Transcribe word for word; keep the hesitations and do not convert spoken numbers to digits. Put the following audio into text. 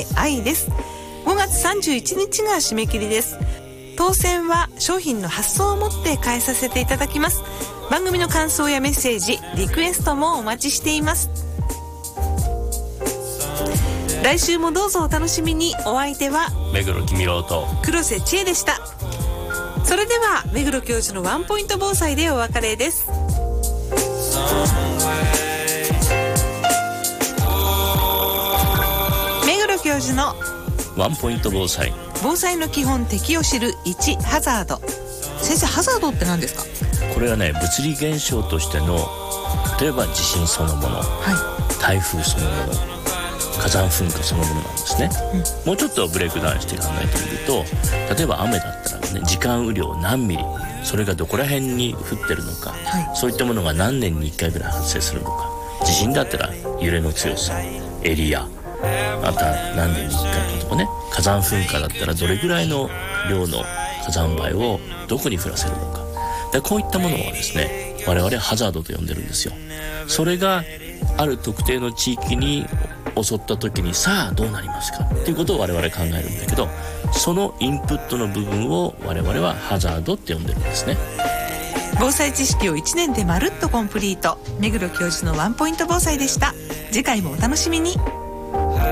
愛です。ごがつさんじゅういちにちが締め切りです。当選は商品の発送をもって返させていただきます。番組の感想やメッセージ、リクエストもお待ちしています。来週もどうぞお楽しみに。お相手は目黒公郎と黒瀬千恵でした。それでは目黒教授のワンポイント防災でお別れです。目黒教授のワンポイント防災。 防災の基本、敵を知る。いち、ハザード。先生、ハザードって何ですか？ これはね、物理現象としての、例えば地震そのもの、はい、台風そのもの、火山噴火そのものなんですね、うん、もうちょっとブレイクダウンして考えてみると、例えば雨だったらね、時間雨量何ミリ、それがどこら辺に降ってるのか、はい、そういったものが何年にいっかいぐらい発生するのか、地震だったら揺れの強さ、エリア、また何年にいっかいかとかね、火山噴火だったらどれぐらいの量の火山灰をどこに降らせるのか、でこういったものはですね、我々はハザードと呼んでるんですよ。それがある特定の地域に襲った時に、さあどうなりますかっていうことを我々考えるんだけど、そのインプットの部分を我々はハザードって呼んでるんですね。 防災知識をいちねんでまるっとコンプリート。目黒教授のワンポイント防災でした。次回もお楽しみに。